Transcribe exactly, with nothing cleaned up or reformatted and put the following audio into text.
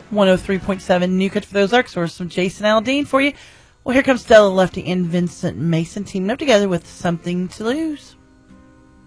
one oh three point seven New Cut for those Ozarks, or some Jason Aldean for you. Well, here comes Stella Lefty and Vincent Mason teaming up together with Something to Lose.